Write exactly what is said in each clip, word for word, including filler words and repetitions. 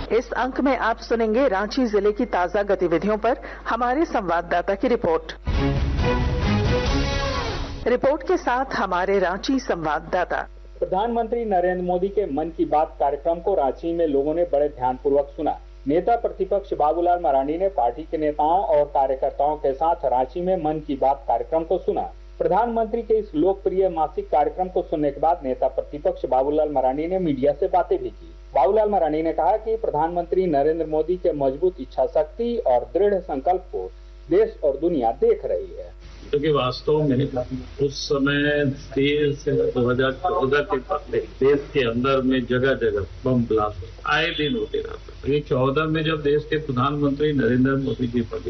इस अंक में आप सुनेंगे रांची जिले की ताजा गतिविधियों पर हमारे संवाददाता की रिपोर्ट। रिपोर्ट के साथ हमारे रांची संवाददाता। प्रधानमंत्री नरेंद्र मोदी के मन की बात कार्यक्रम को रांची में लोगों ने बड़े ध्यानपूर्वक सुना। नेता प्रतिपक्ष बाबूलाल मरांडी ने पार्टी के नेताओं और कार्यकर्ताओं के साथ रांची में मन की बात कार्यक्रम को सुना। प्रधानमंत्री के इस लोकप्रिय मासिक कार्यक्रम को सुनने के बाद नेता प्रतिपक्ष बाबूलाल मरांडी ने मीडिया से बातें भी की। बाबूलाल मरांडी ने कहा कि प्रधानमंत्री नरेंद्र मोदी के मजबूत इच्छा शक्ति और दृढ़ संकल्प को देश और दुनिया देख रही है, क्योंकि वास्तव में उस समय देश दो हजार चौदह के पहले देश के अंदर में जगह जगह बम ब्लास्ट आए दिन होते रहते। ये चौदह में जब देश के प्रधानमंत्री नरेंद्र मोदी जी बने,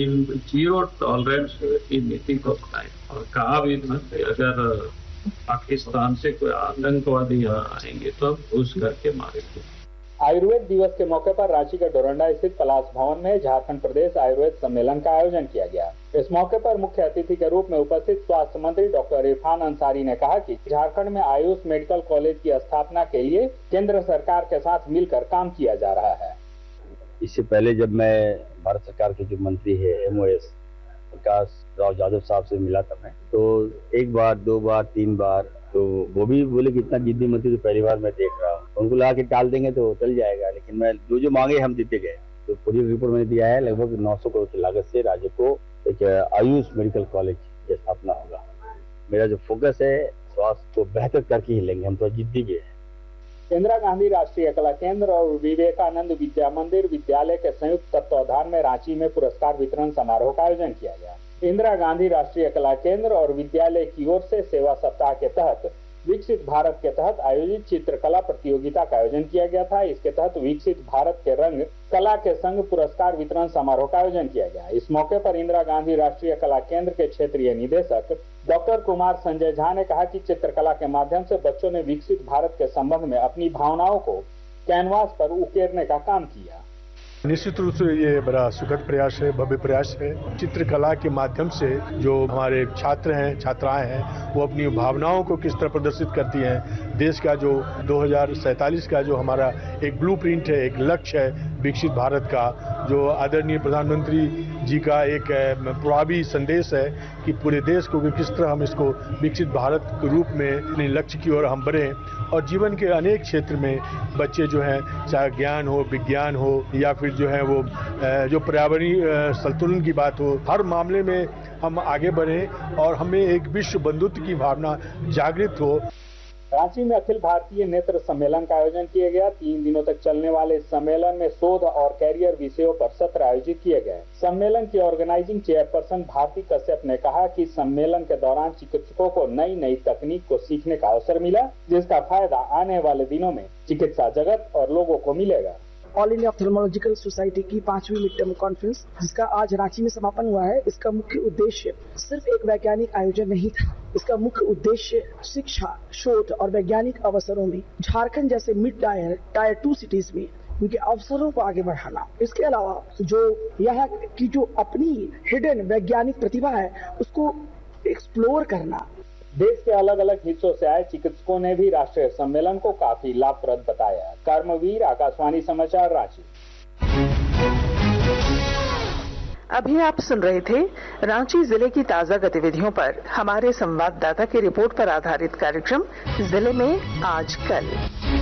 जीरो टॉलरेंस की नीति को अपनाए और कहा भी था कि अगर पाकिस्तान से कोई आतंकवादी यहाँ आएंगे तो घुस करके मारेंगे। आयुर्वेद दिवस के मौके पर रांची के डोरंडा स्थित पलाश भवन में झारखंड प्रदेश आयुर्वेद सम्मेलन का आयोजन किया गया। इस मौके पर मुख्य अतिथि के रूप में उपस्थित स्वास्थ्य मंत्री डॉक्टर इरफान अंसारी ने कहा कि झारखंड में आयुष मेडिकल कॉलेज की स्थापना के लिए केंद्र सरकार के साथ मिलकर काम किया जा रहा है। इससे पहले जब मैं भारत सरकार के जो मंत्री है एमओएस प्रकाश राव यादव साहब से मिला था मैं, तो एक बार दो बार तीन बार, तो वो भी बोले कि इतना जिद्दी मंत्री तो पहली बार मैं देख रहा हूँ। उनको लगा कि टाल देंगे तो चल जाएगा, लेकिन मैं जो जो मांगे हम देते गए। तो पूरी रिपोर्ट मैंने दिया है, लगभग नौ सौ करोड़ की लागत से राज्य को एक आयुष मेडिकल कॉलेज की स्थापना होगा। मेरा जो फोकस है स्वास्थ्य को बेहतर करके ही लेंगे, हम तो जिद्दी भी है। इंदिरा गांधी राष्ट्रीय कला केंद्र और विवेकानंद विद्या मंदिर विद्यालय के संयुक्त तत्वाधान में रांची में पुरस्कार वितरण समारोह का आयोजन किया गया। इंदिरा गांधी राष्ट्रीय कला केंद्र और विद्यालय की ओर से सेवा सप्ताह के तहत विकसित भारत के तहत आयोजित चित्रकला प्रतियोगिता का आयोजन किया गया था। इसके तहत विकसित भारत के रंग कला के संग पुरस्कार वितरण समारोह का आयोजन किया गया। इस मौके पर इंदिरा गांधी राष्ट्रीय कला केंद्र के क्षेत्रीय निदेशक डॉक्टर कुमार संजय झा ने कहा कि चित्रकला के माध्यम से बच्चों ने विकसित भारत के संबंध में अपनी भावनाओं को कैनवास पर उकेरने का काम किया। निश्चित रूप से ये बड़ा सुखद प्रयास है, भव्य प्रयास है। चित्रकला के माध्यम से जो हमारे छात्र हैं, छात्राएं हैं, वो अपनी भावनाओं को किस तरह प्रदर्शित करती हैं। देश का जो दो हजार सैंतालीस का जो हमारा एक ब्लूप्रिंट है, एक लक्ष्य है विकसित भारत का, जो आदरणीय प्रधानमंत्री जी का एक प्रभावी संदेश है कि पूरे देश को किस तरह हम इसको विकसित भारत के रूप में अपने लक्ष्य की ओर हम बढ़ें। और जीवन के अनेक क्षेत्र में बच्चे जो हैं, चाहे ज्ञान हो, विज्ञान हो, या फिर जो है वो जो पर्यावरणीय संतुलन की बात हो, हर मामले में हम आगे बढ़ें और हमें एक विश्व बंधुत्व की भावना जागृत हो। रांची में अखिल भारतीय नेत्र सम्मेलन का आयोजन किया गया। तीन दिनों तक चलने वाले इस सम्मेलन में शोध और कैरियर विषयों पर सत्र आयोजित किए गए। सम्मेलन की ऑर्गेनाइजिंग चेयरपर्सन भारती कश्यप ने कहा कि सम्मेलन के दौरान चिकित्सकों को नई नई तकनीक को सीखने का अवसर मिला, जिसका फायदा आने वाले दिनों में चिकित्सा जगत और लोगों को मिलेगा। ऑल इंडिया ऑप्थेल्मोलॉजिकल सोसाइटी की पांचवी मिड टर्म कॉन्फ्रेंस, जिसका आज रांची में समापन हुआ है, इसका मुख्य उद्देश्य सिर्फ एक वैज्ञानिक आयोजन नहीं था। इसका मुख्य उद्देश्य शिक्षा, शोध और वैज्ञानिक अवसरों में झारखंड जैसे mid tyre tier two cities में उनके अवसरों को आगे बढ़ाना। इसके अलावा जो यहाँ की जो अपनी हिडन वैज्ञानिक प्रतिभा है उसको एक्सप्लोर करना। देश के अलग अलग हिस्सों से आए चिकित्सकों ने भी राष्ट्रीय सम्मेलन को काफी लाभप्रद बताया। कर्मवीर, आकाशवाणी समाचार, रांची। अभी आप सुन रहे थे रांची जिले की ताजा गतिविधियों पर हमारे संवाददाता की रिपोर्ट पर आधारित कार्यक्रम जिले में आज कल।